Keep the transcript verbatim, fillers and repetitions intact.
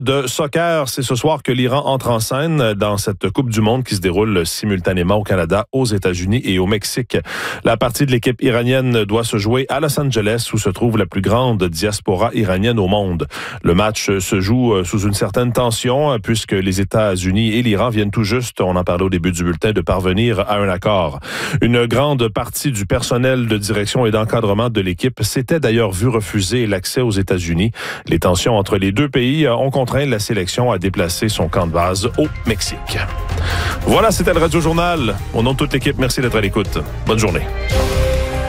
de soccer, c'est ce soir que l'Iran entre en scène dans cette Coupe du monde qui se déroule simultanément au Canada, aux États-Unis et au Mexique. La partie de l'équipe iranienne doit se jouer à Los Angeles, où se trouve la plus grande diaspora iranienne au monde. Le match se joue sous une certaine tension, puisque les États-Unis et l'Iran viennent tout juste, on en parlait au début du bulletin, de parvenir à un accord. Une grande partie du personnel de direction et d'encadrement de l'équipe s'était d'ailleurs vu refuser l'accès aux États-Unis. Les tensions entre les deux pays ont contraint la sélection à déplacer son camp de base au Mexique. Voilà, c'était le Radio Journal. Au nom de toute l'équipe, merci d'être à l'écoute. Bonne journée.